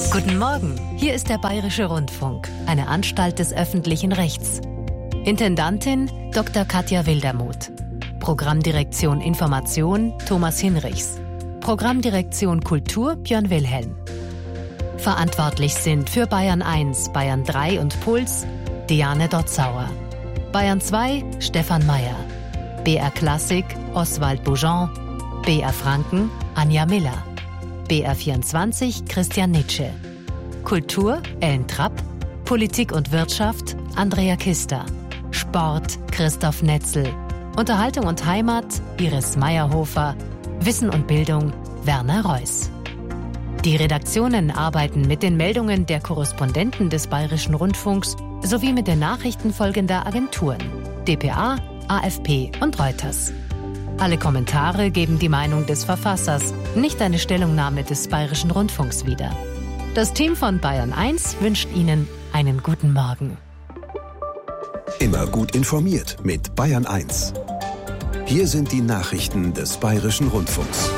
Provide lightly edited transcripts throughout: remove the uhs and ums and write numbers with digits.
Guten Morgen, hier ist der Bayerische Rundfunk, eine Anstalt des öffentlichen Rechts. Intendantin Dr. Katja Wildermuth. Programmdirektion Information Thomas Hinrichs. Programmdirektion Kultur Björn Wilhelm. Verantwortlich sind für Bayern 1, Bayern 3 und Puls Diane Dotzauer. Bayern 2 Stefan Mayer. BR Klassik Oswald Boujon. BR Franken Anja Miller. BR24 Christian Nitsche. Kultur Ellen Trapp. Politik und Wirtschaft Andrea Kister. Sport Christoph Netzel. Unterhaltung und Heimat Iris Meyerhofer. Wissen und Bildung Werner Reuss. Die Redaktionen arbeiten mit den Meldungen der Korrespondenten des Bayerischen Rundfunks sowie mit den Nachrichten folgender Agenturen: dpa, AFP und Reuters. Alle Kommentare geben die Meinung des Verfassers, nicht eine Stellungnahme des Bayerischen Rundfunks wieder. Das Team von Bayern 1 wünscht Ihnen einen guten Morgen. Immer gut informiert mit Bayern 1. Hier sind die Nachrichten des Bayerischen Rundfunks.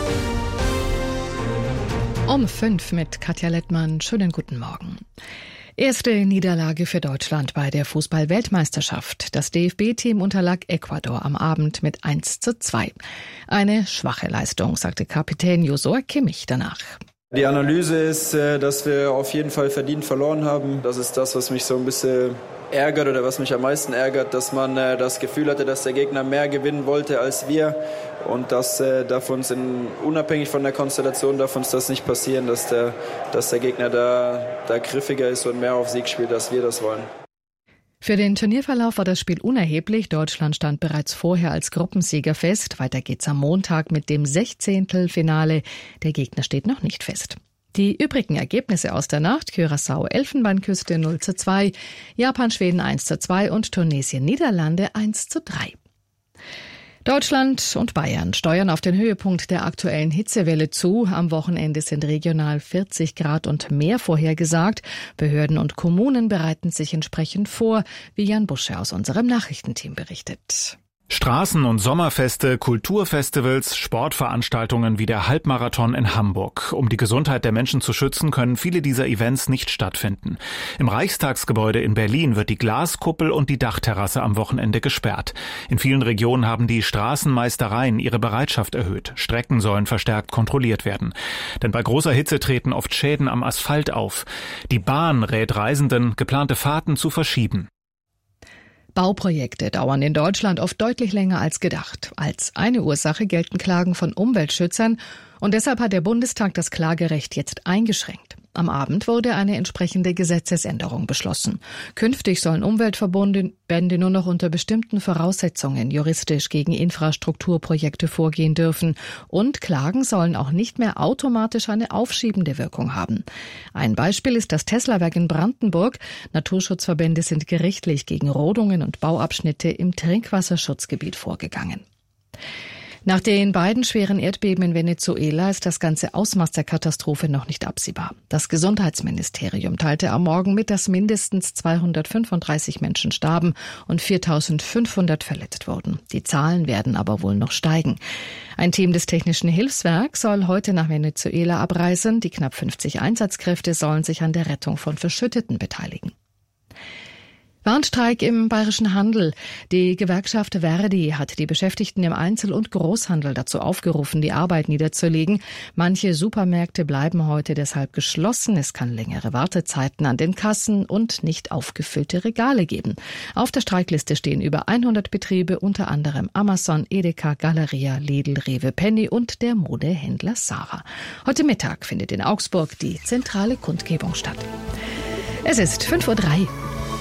Um 5 mit Katja Lettmann. Schönen guten Morgen. Erste Niederlage für Deutschland bei der Fußball-Weltmeisterschaft. Das DFB-Team unterlag Ecuador am Abend mit 1:2. Eine schwache Leistung, sagte Kapitän Josua Kimmich danach. Die Analyse ist, dass wir auf jeden Fall verdient verloren haben. Das ist das, was mich so ein bisschen ärgert oder was mich am meisten ärgert, dass man das Gefühl hatte, dass der Gegner mehr gewinnen wollte als wir. Und das darf uns, unabhängig von der Konstellation, darf uns das nicht passieren, dass der Gegner da griffiger ist und mehr auf Sieg spielt, als wir das wollen. Für den Turnierverlauf war das Spiel unerheblich. Deutschland stand bereits vorher als Gruppensieger fest. Weiter geht's am Montag mit dem 16. Der Gegner steht noch nicht fest. Die übrigen Ergebnisse aus der Nacht: Curaçao Elfenbeinküste 0:2, Japan Schweden 1:2 und Tunesien Niederlande 1:3. Deutschland und Bayern steuern auf den Höhepunkt der aktuellen Hitzewelle zu. Am Wochenende sind regional 40 Grad und mehr vorhergesagt. Behörden und Kommunen bereiten sich entsprechend vor, wie Jan Busche aus unserem Nachrichtenteam berichtet. Straßen- und Sommerfeste, Kulturfestivals, Sportveranstaltungen wie der Halbmarathon in Hamburg. Um die Gesundheit der Menschen zu schützen, können viele dieser Events nicht stattfinden. Im Reichstagsgebäude in Berlin wird die Glaskuppel und die Dachterrasse am Wochenende gesperrt. In vielen Regionen haben die Straßenmeistereien ihre Bereitschaft erhöht. Strecken sollen verstärkt kontrolliert werden. Denn bei großer Hitze treten oft Schäden am Asphalt auf. Die Bahn rät Reisenden, geplante Fahrten zu verschieben. Bauprojekte dauern in Deutschland oft deutlich länger als gedacht. Als eine Ursache gelten Klagen von Umweltschützern und deshalb hat der Bundestag das Klagerecht jetzt eingeschränkt. Am Abend wurde eine entsprechende Gesetzesänderung beschlossen. Künftig sollen Umweltverbände nur noch unter bestimmten Voraussetzungen juristisch gegen Infrastrukturprojekte vorgehen dürfen und Klagen sollen auch nicht mehr automatisch eine aufschiebende Wirkung haben. Ein Beispiel ist das Teslawerk in Brandenburg. Naturschutzverbände sind gerichtlich gegen Rodungen und Bauabschnitte im Trinkwasserschutzgebiet vorgegangen. Nach den beiden schweren Erdbeben in Venezuela ist das ganze Ausmaß der Katastrophe noch nicht absehbar. Das Gesundheitsministerium teilte am Morgen mit, dass mindestens 235 Menschen starben und 4.500 verletzt wurden. Die Zahlen werden aber wohl noch steigen. Ein Team des Technischen Hilfswerks soll heute nach Venezuela abreisen. Die knapp 50 Einsatzkräfte sollen sich an der Rettung von Verschütteten beteiligen. Warnstreik im bayerischen Handel. Die Gewerkschaft Verdi hat die Beschäftigten im Einzel- und Großhandel dazu aufgerufen, die Arbeit niederzulegen. Manche Supermärkte bleiben heute deshalb geschlossen. Es kann längere Wartezeiten an den Kassen und nicht aufgefüllte Regale geben. Auf der Streikliste stehen über 100 Betriebe, unter anderem Amazon, Edeka, Galeria, Lidl, Rewe, Penny und der Modehändler Zara. Heute Mittag findet in Augsburg die zentrale Kundgebung statt. Es ist 5:03 Uhr.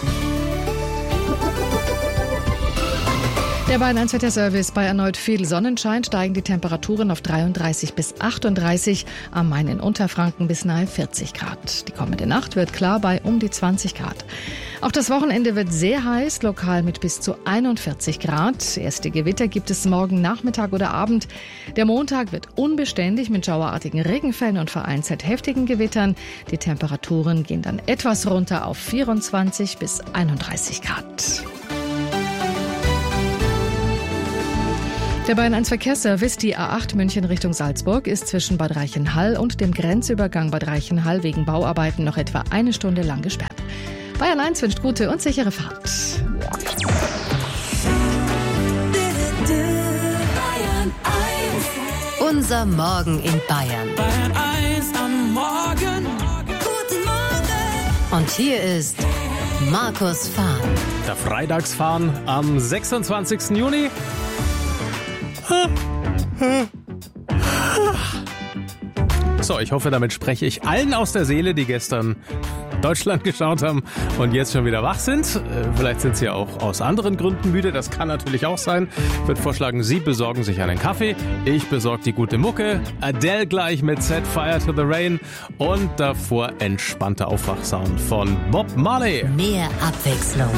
Der Bayern 1 Wetterservice: bei erneut viel Sonnenschein steigen die Temperaturen auf 33 bis 38, am Main in Unterfranken bis nahe 40 Grad. Die kommende Nacht wird klar bei um die 20 Grad. Auch das Wochenende wird sehr heiß, lokal mit bis zu 41 Grad. Erste Gewitter gibt es morgen Nachmittag oder Abend. Der Montag wird unbeständig mit schauerartigen Regenfällen und vereinzelt heftigen Gewittern. Die Temperaturen gehen dann etwas runter auf 24 bis 31 Grad. Der Bayern 1 Verkehrsservice, die A8 München Richtung Salzburg, ist zwischen Bad Reichenhall und dem Grenzübergang Bad Reichenhall wegen Bauarbeiten noch etwa 1 Stunde lang gesperrt. Bayern 1 wünscht gute und sichere Fahrt. Unser Morgen in Bayern. Bayern 1 am Morgen. Guten Morgen. Und hier ist Markus Fahren. Der Freitagsfahren am 26. Juni. So, ich hoffe, damit spreche ich allen aus der Seele, die gestern Deutschland geschaut haben und jetzt schon wieder wach sind. Vielleicht sind sie ja auch aus anderen Gründen müde, das kann natürlich auch sein. Ich würde vorschlagen, Sie besorgen sich einen Kaffee, ich besorge die gute Mucke, Adele gleich mit Set Fire to the Rain und davor entspannter Aufwachsound von Bob Marley. Mehr Abwechslung